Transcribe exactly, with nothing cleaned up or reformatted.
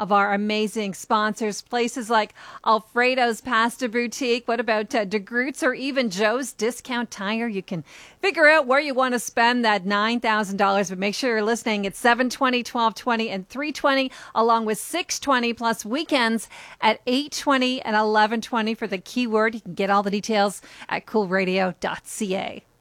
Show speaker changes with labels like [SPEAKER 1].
[SPEAKER 1] of our amazing sponsors, places like Alfredo's Pasta Boutique. What about uh, DeGroots or even Joe's Discount Tire? You can figure out where you want to spend that nine thousand dollars, but make sure you're listening at seven twenty, twelve twenty, and three twenty, along with six twenty, plus weekends at eight twenty and eleven twenty for the keyword. You can get all the details at cool radio dot c a.